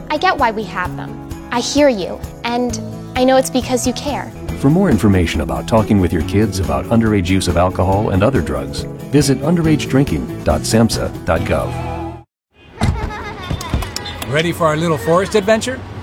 I get why we have them. I hear you, and I know it's because you care. For more information about talking with your kids about underage use of alcohol and other drugs, visit underagedrinking.samhsa.gov. Ready for our little forest adventure?